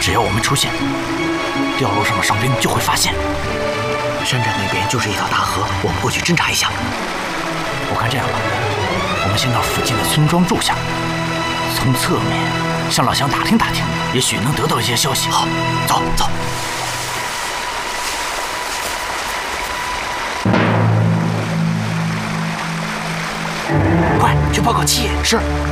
只要我们出现，掉落上的伤兵就会发现。山寨那边就是一条大河，我们过去侦查一下。我看这样吧，我们先到附近的村庄住下，从侧面向老乡打听打听，也许能得到一些消息。好，走走。快去报告七爷。是。